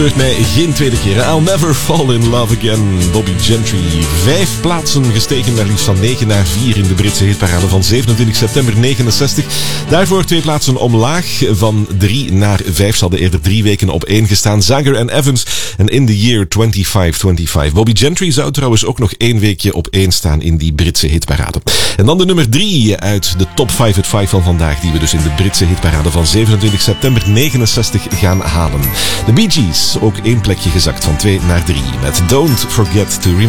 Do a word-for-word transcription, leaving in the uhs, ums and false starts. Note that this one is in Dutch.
Nee, geen tweede keer. I'll never fall in love again. Bobby Gentry. Vijf plaatsen gestegen naar liefst van negen naar vier in de Britse hitparade van zevenentwintig september negenenzestig. Daarvoor twee plaatsen omlaag. Van drie naar vijf. Ze hadden eerder drie weken op één gestaan. Zager en Evans en In the Year tweeëntwintig tweeëntwintig. Bobby Gentry zou trouwens ook nog één weekje op één staan in die Britse hitparade. En dan de nummer drie uit de top vijf at vijf van vandaag. Die we dus in de Britse hitparade van zevenentwintig september negenenzestig gaan halen. De Bee Gees. Ook één plekje gezakt van twee naar drie met Don't Forget to Remember.